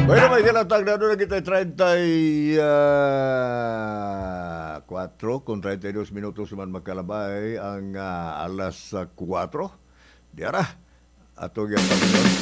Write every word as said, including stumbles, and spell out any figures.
Bueno, may tinatag na doon kita thirty-four kung thirty-two minutos man magkalabay ang ah, alas ah, four. Diara, atong yung